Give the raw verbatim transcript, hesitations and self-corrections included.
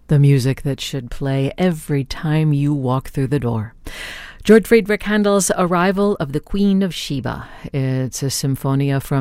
The music that should play every time you walk through the door. George Friedrich Handel's Arrival of the Queen of Sheba. It's a symphonia from